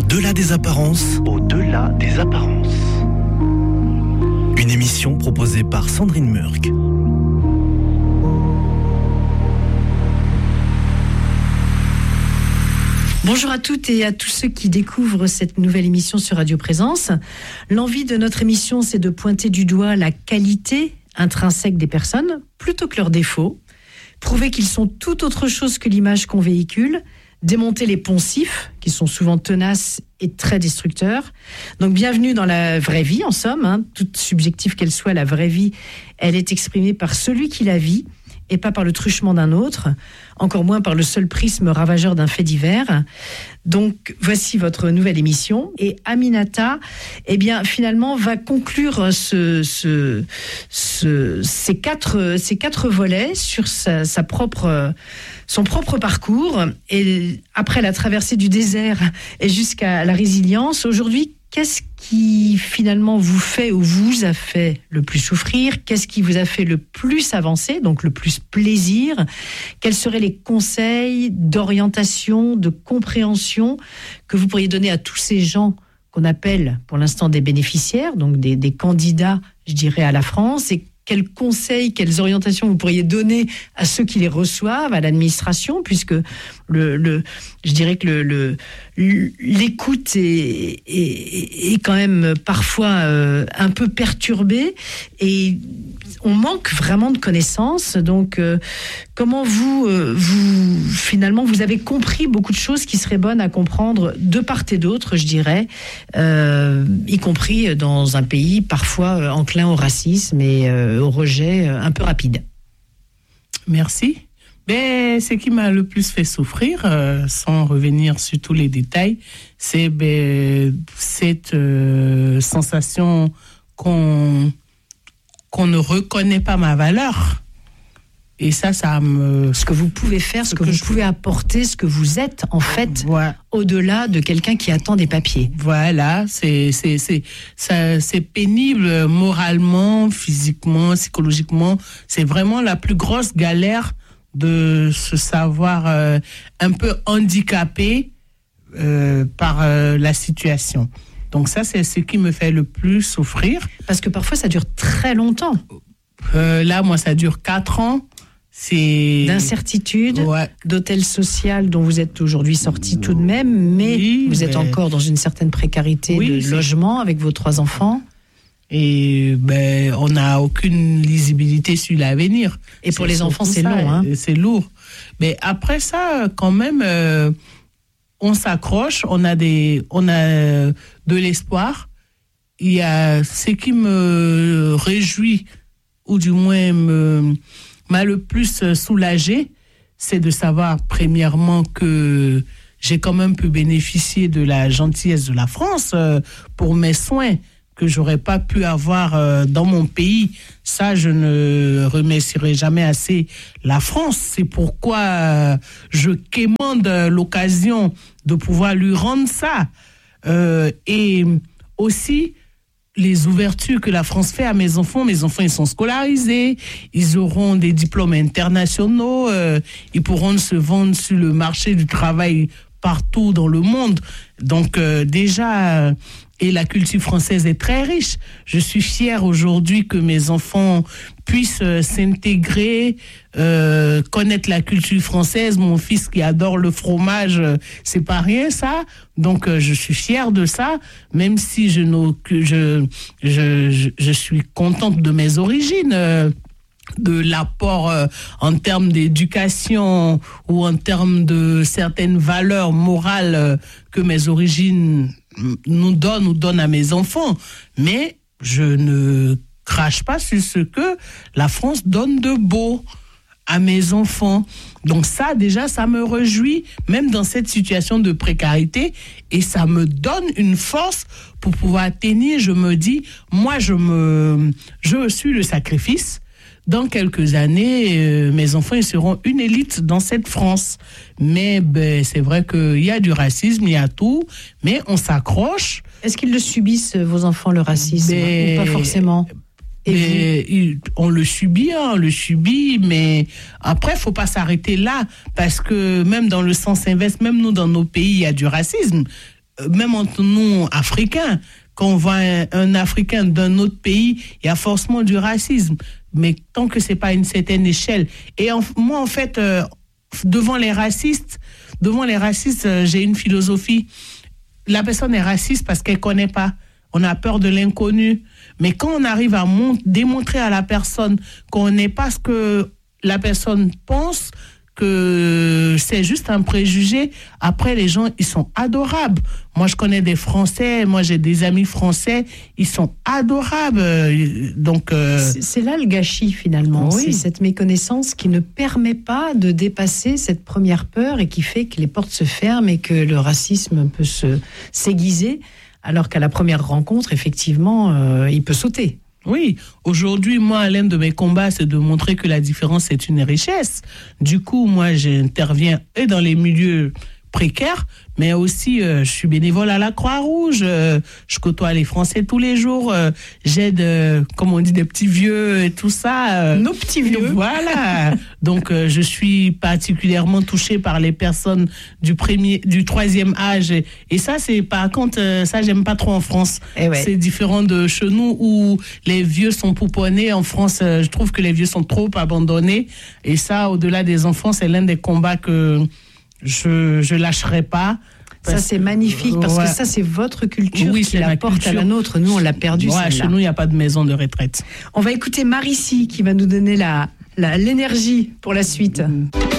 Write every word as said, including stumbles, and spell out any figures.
Au-delà des apparences. Au-delà des apparences. Une émission proposée par Sandrine Murk. Bonjour à toutes et à tous ceux qui découvrent cette nouvelle émission sur Radio Présence. L'envie de notre émission, c'est de pointer du doigt la qualité intrinsèque des personnes plutôt que leurs défauts, prouver qu'ils sont tout autre chose que l'image qu'on véhicule, démonter les poncifs qui sont souvent tenaces et très destructeurs. Donc bienvenue dans la vraie vie en somme, hein. Toute subjective qu'elle soit, la vraie vie, elle est exprimée par celui qui la vit et pas par le truchement d'un autre, encore moins par le seul prisme ravageur d'un fait divers. Donc, voici votre nouvelle émission. Et Aminata, eh bien, finalement, va conclure ce, ce, ce, ces, quatre, ces quatre volets sur sa, sa propre, son propre parcours. Et après la traversée du désert et jusqu'à la résilience, aujourd'hui, qu'est-ce qui finalement vous fait ou vous a fait le plus souffrir? Qu'est-ce qui vous a fait le plus avancer, donc le plus plaisir? Quels seraient les conseils d'orientation, de compréhension que vous pourriez donner à tous ces gens qu'on appelle pour l'instant des bénéficiaires, donc des, des candidats, je dirais, à la France? Et quels conseils, quelles orientations vous pourriez donner à ceux qui les reçoivent, à l'administration, puisque le, le, je dirais que le, le, l'écoute est, est, est quand même parfois euh, un peu perturbée et on manque vraiment de connaissances. Donc, euh, comment vous, euh, vous, finalement, vous avez compris beaucoup de choses qui seraient bonnes à comprendre de part et d'autre, je dirais, euh, y compris dans un pays parfois enclin au racisme et euh, au rejet un peu rapide. Merci. Ben, ce qui m'a le plus fait souffrir, euh, sans revenir sur tous les détails, c'est ben, cette euh, sensation qu'on qu'on ne reconnaît pas ma valeur. Et ça, ça me... Ce que vous pouvez faire, ce, ce que, que vous je... pouvez apporter, ce que vous êtes, en fait, voilà. Au-delà de quelqu'un qui attend des papiers. Voilà, c'est, c'est, c'est, ça, c'est pénible moralement, physiquement, psychologiquement. C'est vraiment la plus grosse galère de se savoir euh, un peu handicapé euh, par euh, la situation. Donc ça, c'est ce qui me fait le plus souffrir. Parce que parfois, ça dure très longtemps. Euh, là, moi, ça dure quatre ans. C'est... D'incertitude, ouais. D'hôtel social dont vous êtes aujourd'hui sorti tout de même, mais oui, vous êtes mais... encore dans une certaine précarité oui, de c'est... logement avec vos trois enfants. Et ben, on n'a aucune lisibilité sur l'avenir. Et pour c'est les enfants, c'est ça, long. Hein. C'est lourd. Mais après ça, quand même... Euh, on s'accroche, on a des, on a de l'espoir. Il y a ce qui me réjouit, ou du moins me, m'a le plus soulagé, c'est de savoir premièrement que j'ai quand même pu bénéficier de la gentillesse de la France pour mes soins que j'aurais pas pu avoir dans mon pays. Ça, je ne remercierai jamais assez la France. C'est pourquoi je quémande l'occasion de pouvoir lui rendre ça. Euh, et aussi, les ouvertures que la France fait à mes enfants. Mes enfants, ils sont scolarisés, ils auront des diplômes internationaux, euh, ils pourront se vendre sur le marché du travail partout dans le monde. Donc, euh, déjà... Et la culture française est très riche. Je suis fière aujourd'hui que mes enfants puissent euh, s'intégrer, euh, connaître la culture française. Mon fils qui adore le fromage, euh, c'est pas rien ça. Donc euh, je suis fière de ça, même si je, que je, je, je, je suis contente de mes origines. Euh, de l'apport euh, en termes d'éducation ou en termes de certaines valeurs morales euh, que mes origines nous donnent ou donnent à mes enfants. Mais je ne crache pas sur ce que la France donne de beau à mes enfants. Donc ça, déjà, ça me réjouit, même dans cette situation de précarité, et ça me donne une force pour pouvoir tenir. Je me dis, moi, je me, je suis le sacrifice. Dans quelques années, euh, mes enfants ils seront une élite dans cette France. Mais ben, c'est vrai qu'il y a du racisme, il y a tout, mais on s'accroche. Est-ce qu'ils le subissent, vos enfants, le racisme, mais, ou pas forcément? Mais il, on le subit, hein, on le subit, mais après, il ne faut pas s'arrêter là, parce que même dans le sens inverse, même nous, dans nos pays, il y a du racisme. même entre nous, Africains, quand on voit un, un Africain d'un autre pays, il y a forcément du racisme. Mais tant que c'est pas à une certaine échelle. Et en, moi, en fait, euh, devant les racistes, devant les racistes, euh, j'ai une philosophie. La personne est raciste parce qu'elle connaît pas. On a peur de l'inconnu. Mais quand on arrive à mont- démontrer à la personne qu'on n'est pas ce que la personne pense, que c'est juste un préjugé, après les gens, ils sont adorables. Moi, je connais des Français, moi j'ai des amis français, ils sont adorables. Donc, euh... c'est, c'est là le gâchis finalement. Oui. C'est cette méconnaissance qui ne permet pas de dépasser cette première peur et qui fait que les portes se ferment et que le racisme peut se s'aiguiser, alors qu'à la première rencontre, effectivement, euh, il peut sauter. Oui, aujourd'hui, moi, l'un de mes combats, c'est de montrer que la différence est une richesse. Du coup, moi, j'interviens et dans les milieux précaires, mais aussi, euh, je suis bénévole à la Croix-Rouge, euh, je côtoie les Français tous les jours, euh, j'aide, euh, comme on dit, des petits vieux et tout ça. Euh, Nos petits vieux. Voilà. Donc, euh, je suis particulièrement touchée par les personnes du premier, du troisième âge. Et, et ça, c'est, par contre, euh, ça, j'aime pas trop en France. Eh ouais. C'est différent de chez nous où les vieux sont pouponnés. En France, euh, je trouve que les vieux sont trop abandonnés. Et ça, au-delà des enfants, c'est l'un des combats que je je lâcherai pas. Ça, c'est magnifique, parce ouais. que ça, c'est votre culture oui, qui la porte culture. À la nôtre. Nous, on l'a perdu, ouais, celle-là. Chez nous, il n'y a pas de maison de retraite. On va écouter Marici qui va nous donner la, la, l'énergie pour la suite. Mmh.